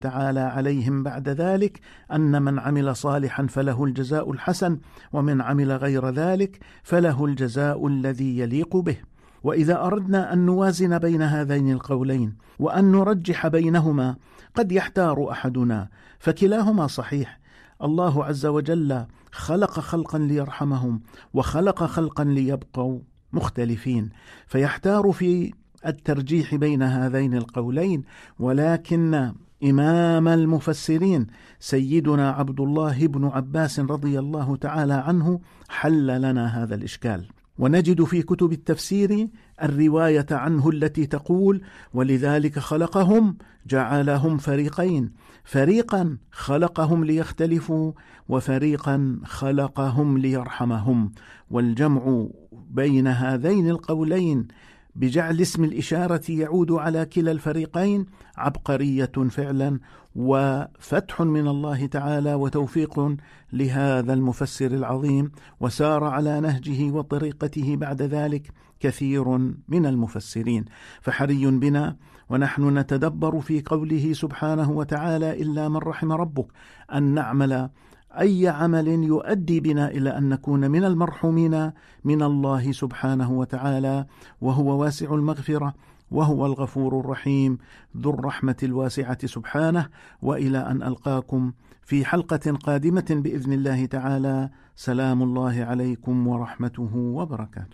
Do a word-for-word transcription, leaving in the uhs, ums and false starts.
تعالى عليهم بعد ذلك أن من عمل صالحا فله الجزاء الحسن، ومن عمل غير ذلك فله الجزاء الذي يليق به. وإذا أردنا أن نوازن بين هذين القولين وأن نرجح بينهما قد يحتار أحدنا، فكلاهما صحيح. الله عز وجل خلق خلقا ليرحمهم وخلق خلقا ليبقوا مختلفين، فيحتار في الترجيح بين هذين القولين. ولكن إمام المفسرين سيدنا عبد الله بن عباس رضي الله تعالى عنه حل لنا هذا الإشكال. ونجد في كتب التفسير الرواية عنه التي تقول: ولذلك خلقهم جعلهم فريقين، فريقا خلقهم ليختلفوا وفريقا خلقهم ليرحمهم. والجمع بين هذين القولين بجعل اسم الإشارة يعود على كلا الفريقين عبقرية فعلا، وفتح من الله تعالى وتوفيق لهذا المفسر العظيم، وسار على نهجه وطريقته بعد ذلك كثير من المفسرين. فحري بنا ونحن نتدبر في قوله سبحانه وتعالى: إلا من رحم ربك، أن نعمل أي عمل يؤدي بنا إلى أن نكون من المرحومين من الله سبحانه وتعالى، وهو واسع المغفرة وهو الغفور الرحيم ذو الرحمة الواسعة سبحانه. وإلى أن ألقاكم في حلقة قادمة بإذن الله تعالى، سلام الله عليكم ورحمته وبركاته.